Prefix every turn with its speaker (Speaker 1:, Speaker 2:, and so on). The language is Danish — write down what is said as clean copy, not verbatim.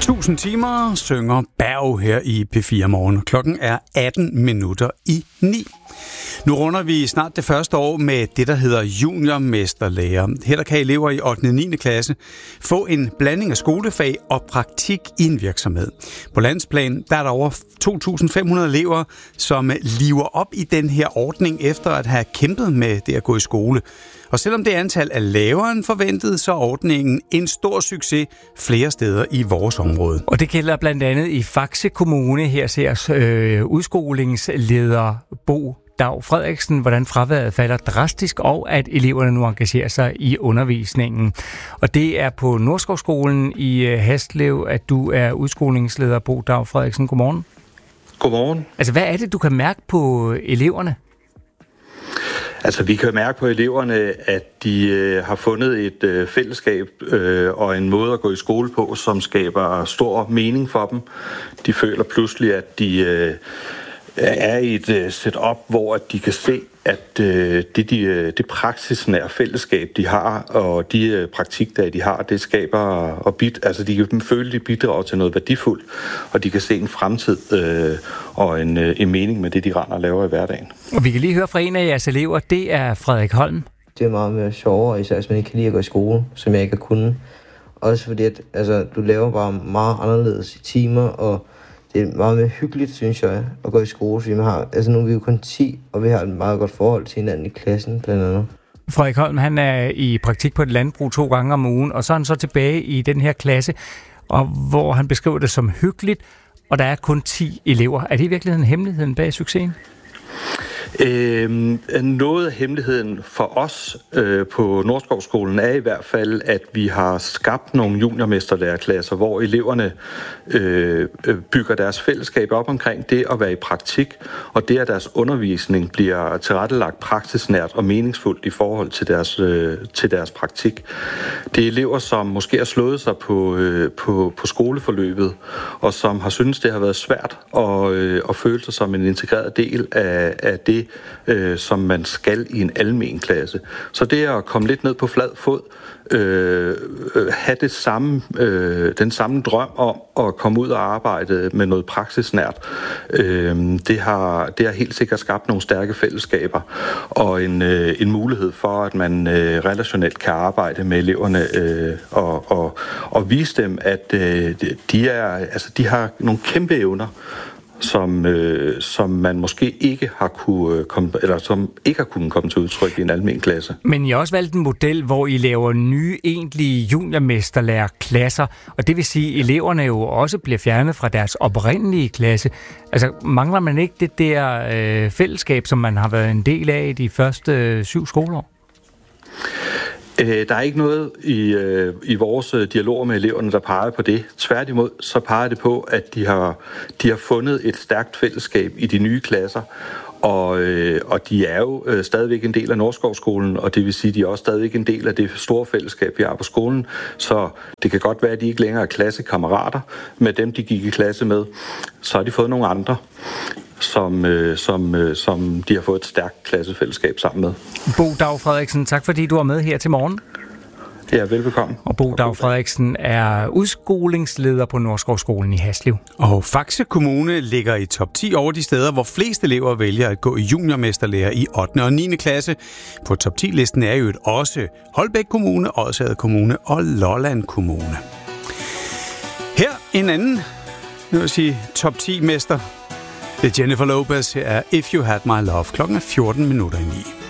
Speaker 1: 1000 timer synger Berg her i P4 Morgen. Klokken er 9:18. Nu runder vi snart det første år med det, der hedder juniormesterlærer. Her der kan elever i 8. og 9. klasse få en blanding af skolefag og praktik i en virksomhed. På landsplan der er der over 2.500 elever, som liver op i den her ordning efter at have kæmpet med det at gå i skole. Og selvom det antal er lavere end forventet, så er ordningen en stor succes flere steder i vores område.
Speaker 2: Og det gælder blandt andet i Faxe Kommune. Her ser udskolingsleder Bo Dag Frederiksen, hvordan fraværet falder drastisk, og at eleverne nu engagerer sig i undervisningen. Og det er på Nordskovskolen i Haslev, at du er udskolingsleder, Bo Dag Frederiksen. Godmorgen.
Speaker 3: Godmorgen.
Speaker 2: Altså, hvad er det, du kan mærke på eleverne?
Speaker 3: Altså, vi kan mærke på eleverne, at de har fundet et fællesskab og en måde at gå i skole på, som skaber stor mening for dem. De føler pludselig, at de er i et setup, hvor de kan se, at det praksisnære fællesskab, de har, og de praktikdage, de har, det skaber altså de kan føle, at de bidrager til noget værdifuldt, og de kan se en fremtid og en mening med det, de render og laver i hverdagen.
Speaker 2: Og vi kan lige høre fra en af jeres elever, det er Frederik Holm.
Speaker 4: Det er meget mere sjovere, især hvis man ikke kan lide at gå i skole, som jeg ikke har kunnet. Også fordi, at du laver bare meget anderledes i timer, og det er meget mere hyggeligt, synes jeg, at gå i skole, fordi man har, nu er vi jo kun 10, og vi har et meget godt forhold til hinanden i klassen, blandt andet.
Speaker 2: Frederik Holm, han er i praktik på et landbrug 2 gange om ugen, og så er han så tilbage i den her klasse, og hvor han beskriver det som hyggeligt, og der er kun 10 elever. Er det i virkeligheden hemmeligheden bag succesen?
Speaker 3: Noget af hemmeligheden for os på Nordskovskolen er i hvert fald, at vi har skabt nogle juniormesterlærerklasser, hvor eleverne bygger deres fællesskab op omkring det at være i praktik, og det at deres undervisning bliver tilrettelagt praksisnært og meningsfuldt i forhold til deres praktik. Det er elever, som måske har slået sig på skoleforløbet, og som har syntes, det har været svært at føle sig som en integreret del af det, som man skal i en almen klasse. Så det at komme lidt ned på flad fod, have den samme drøm om at komme ud og arbejde med noget praksisnært, det har helt sikkert skabt nogle stærke fællesskaber og en mulighed for, at man relationelt kan arbejde med eleverne og vise dem, at de har nogle kæmpe evner, som man måske ikke har kunnet komme til udtryk i en almen klasse.
Speaker 2: Men I har også valgt en model, hvor I laver nye egentlige juniormesterlærerklasser, og det vil sige, at eleverne jo også bliver fjernet fra deres oprindelige klasse. Altså, mangler man ikke det der fællesskab, som man har været en del af i de første 7 skoleår?
Speaker 3: Der er ikke noget i vores dialoger med eleverne, der peger på det. Tværtimod så peger det på, at de har fundet et stærkt fællesskab i de nye klasser, og de er jo stadigvæk en del af Nordskovskolen, og det vil sige, at de er også stadigvæk en del af det store fællesskab, vi har på skolen. Så det kan godt være, at de ikke længere er klassekammerater med dem, de gik i klasse med. Så har de fået nogle andre, som de har fået et stærkt klassefællesskab sammen med.
Speaker 2: Bo Dag Frederiksen, tak fordi du var med her til morgen.
Speaker 3: Ja, velbekomme.
Speaker 2: Og Bo Dag Frederiksen er udskolingsleder på Nordskovskolen i Haslev.
Speaker 1: Og Faxe Kommune ligger i top 10 over de steder, hvor flest elever vælger at gå i juniormesterlærer i 8. og 9. klasse. På top 10-listen er jo også Holbæk Kommune, Odsherred Kommune og Lolland Kommune. Her en anden, top 10-mester. Det er Jennifer Lopez. Her er If You Had My Love. Klokken er 9:14.